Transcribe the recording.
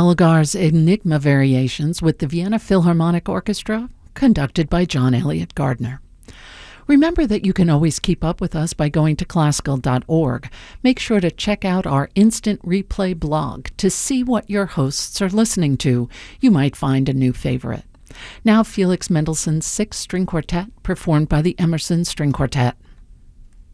Elgar's Enigma Variations with the Vienna Philharmonic Orchestra, conducted by John Elliott Gardner. Remember that you can always keep up with us by going to classical.org. Make sure to check out our instant replay blog to see what your hosts are listening to. You might find a new favorite. Now Felix Mendelssohn's Sixth String Quartet, performed by the Emerson String Quartet.